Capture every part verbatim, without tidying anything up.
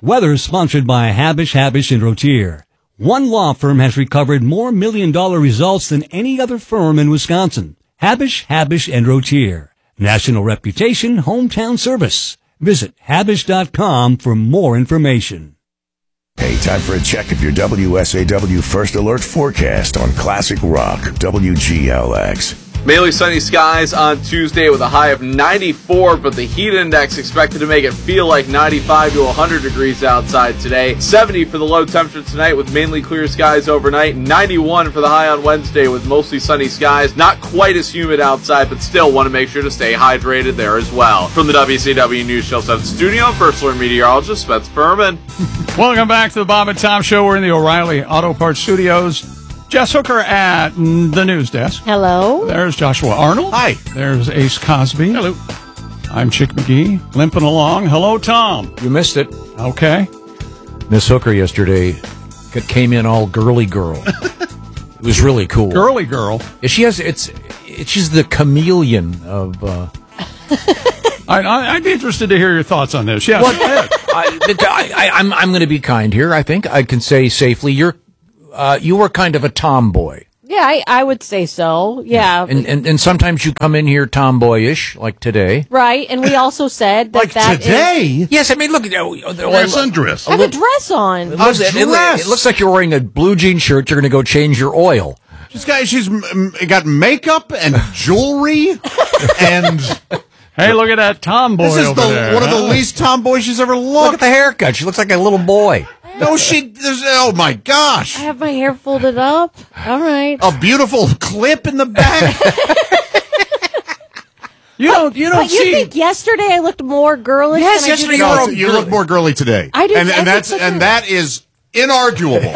Weather sponsored by Habish, Habish and Rotier. One law firm has recovered more million-dollar results than any other firm in Wisconsin. Habish, Habish and Rotier. National reputation, hometown service. Visit habish dot com for more information. Hey, time for a check of your W S A W First Alert forecast on Classic Rock, W G L X. Mainly sunny skies on Tuesday with a high of ninety-four, but the heat index expected to make it feel like ninety-five to one hundred degrees outside today. seventy for the low temperature tonight with mainly clear skies overnight. ninety-one for the high on Wednesday with mostly sunny skies. Not quite as humid outside, but still want to make sure to stay hydrated there as well. From the W C W News Show seven studio, First Alert meteorologist Spencer Furman. Welcome back to the Bob and Tom Show. We're in the O'Reilly Auto Parts Studios. Jess Hooker at the news desk. Hello. There's Joshua Arnold. Hi. There's Ace Cosby. Hello. I'm Chick McGee, limping along. Hello, Tom. You missed it. Okay. Miss Hooker yesterday came in all girly girl. It was really cool. Girly girl. She has, it's, it, she's the chameleon of, uh... I, I, I'd be interested to hear your thoughts on this. Yes. Well, I, I, I, I'm, I'm going to be kind here. I think I can say safely you're, uh, you were kind of a tomboy. Yeah, I, I would say so. Yeah. And, and and sometimes you come in here tomboyish, like today. Right, and we also said that Like that today? is... Yes, I mean, look at Wear a sundress. I have a dress on. It looks, it, it, it looks like you're wearing a blue jean shirt. You're going to go change your oil. She's got, she's m- got makeup and jewelry and... Hey, look at that tomboy This is over the, there. one of the least tomboy she's ever looked. Look at the haircut. She looks like a little boy. No, she... there's- Oh, my gosh. I have my hair folded up. All right. A beautiful clip in the back. You don't, you don't But you see... think yesterday I looked more girlish Yes, than I yesterday did you were today? all No, you look more girly today. I do- And, I and, that's, think so, and too. that is inarguable.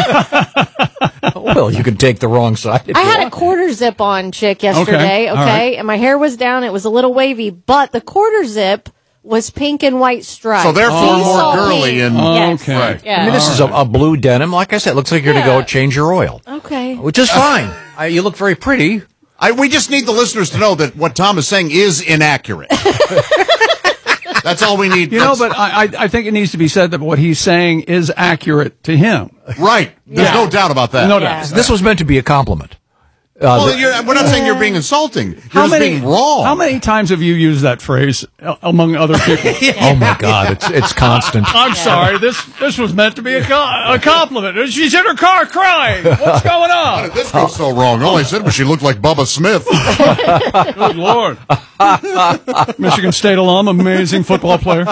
Well, you can take the wrong side. if I you had a want. quarter zip on, Chick, yesterday, okay? all right. And my hair was down. It was a little wavy, but the quarter zip was pink and white stripes. So therefore Sea more salt girly pink. and- Yes. Okay. Right. Yeah. I mean, this is a, a blue denim. Like I said, looks like you're Yeah. going to go change your oil, Okay. which is fine. I, you look very pretty. I, we just need the listeners to know that what Tom is saying is inaccurate. That's all we need. You know, That's- but I, I I think it needs to be said that what he's saying is accurate to him. Right. There's Yeah. no doubt about that. No Yeah. doubt. This was meant to be a compliment. Uh, Well, the- you're, we're not saying you're being insulting. You're How just many, being wrong. how many times have you used that phrase uh, among other people? Oh my God, it's it's constant. I'm sorry. This this was meant to be a, co- a compliment. She's in her car crying. What's going How on? did this go so wrong? All I said was she looked like Bubba Smith. Good Lord. Michigan State alum, amazing football player.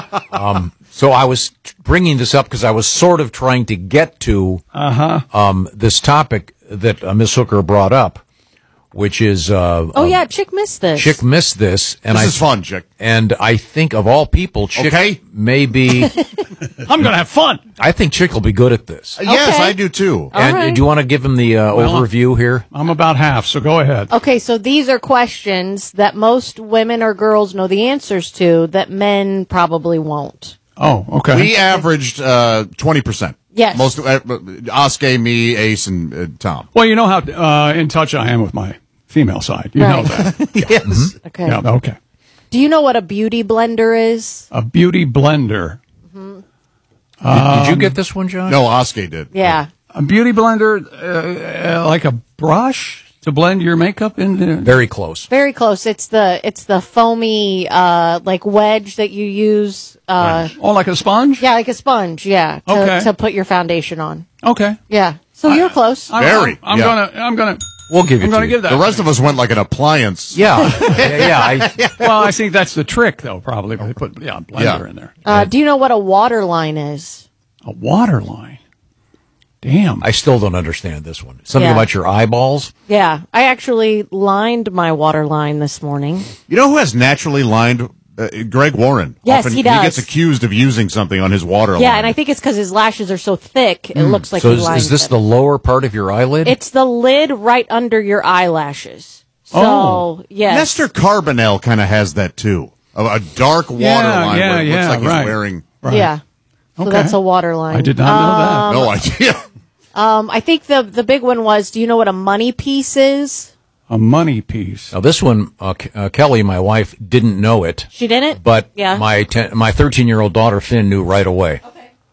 So I was bringing this up because I was sort of trying to get to Uh-huh. um, this topic that uh, Miss Hooker brought up, which is uh, Oh, um, yeah, Chick missed this. Chick missed this, and This I is fun, Chick. and I think of all people, Chick Okay. may be. I'm going to have fun. I think Chick will be good at this. Yes, Okay. I do too. All and uh, right. do you want to give him the uh, Well, overview here? I'm about half, so go ahead. Okay, so these are questions that most women or girls know the answers to that men probably won't. Oh, okay. We averaged uh, twenty percent. Yes. Most uh, Oskay, me, Ace, and uh, Tom. Well, you know how uh, in touch I am with my female side. You know Right. that. Yes. Okay. Yeah, okay. Do you know what a beauty blender is? A beauty blender. Did, did you get this one, John? No, Oskay did. Yeah. A beauty blender, uh, uh, like a brush to blend your makeup into. Very close. Very close. It's the it's the foamy uh like wedge that you use uh Oh, like a sponge? yeah, like a sponge, yeah, to, Okay. to put your foundation on. Okay. Yeah. So you're close. I'm, Very, I'm, I'm yeah. gonna. I'm gonna. We'll give it I'm to gonna you. give that. The rest of us went like an appliance. Yeah, yeah, yeah. I, Well, I think that's the trick, though. Probably they put yeah a blender Yeah. in there. Uh do you know what a water line is? A water line. Damn. I still don't understand this one. Something Yeah. about your eyeballs. Yeah. I actually lined my water line this morning. You know who has naturally lined? Uh, Greg Warren. Yes, Often he does. He gets accused of using something on his water line. Yeah, and I think it's because his lashes are so thick, it looks like So he is, lines is this it. the lower part of your eyelid? It's the lid right under your eyelashes. So, Oh. yes. Nestor Carbonell kind of has that too. A, a dark water Yeah, line yeah, where it yeah, looks like right. he's wearing Right. Yeah. So Okay. that's a water line. I did not know no idea. Um, I think the the big one was, do you know what a money piece is? that. A money piece. Now this one, uh, K- uh, Kelly, my wife, didn't know it, She didn't? but Yeah. my ten, my thirteen year old daughter Finn knew right away.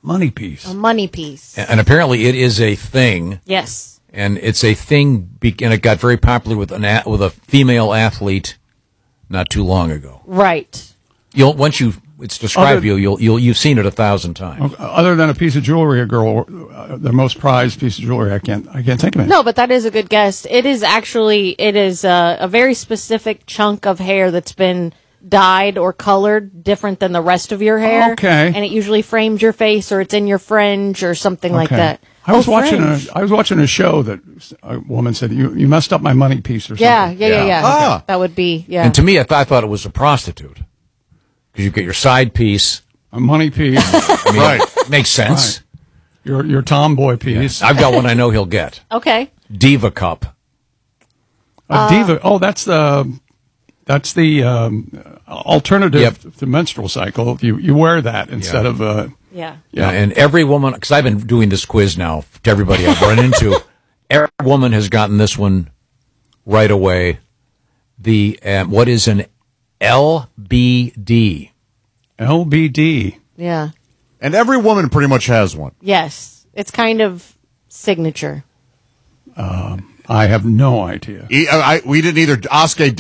Money piece. A money piece. And apparently it is a thing. Yes. And it's a thing, be- and it got very popular with an a- with a female athlete not too long ago. Right. You'll once you it's described Other- you, you'll you'll you've seen it a thousand times. Other than a piece of jewelry, a girl, uh, the most prized piece of jewelry, I can't, I can't think of it. No, but that is a good guess. It is actually, it is a, a very specific chunk of hair that's been dyed or colored different than the rest of your hair. Okay. And it usually frames your face, or it's in your fringe or something like Okay. that. I was Oh, watching fringe. a I was watching a show that a woman said, you you messed up my money piece or something. Yeah, yeah, yeah, yeah. Ah. That would be, yeah. And to me, I, th- I thought it was a prostitute because you get your side piece. A money piece. I mean, Right. it makes sense. your your tomboy piece. I've got one I know he'll get. Okay. Diva Cup. A diva. Oh, that's the that's the um, alternative Yep. to menstrual cycle. You you wear that instead Yeah. of uh, Yeah. Yeah, and every woman, because I've been doing this quiz now to everybody I've run into, every woman has gotten this one right away. The um, what is an L B D? L B D. Yeah. And every woman pretty much has one. Yes. It's kind of signature. I have no idea. E- I, I- we didn't either. Oscar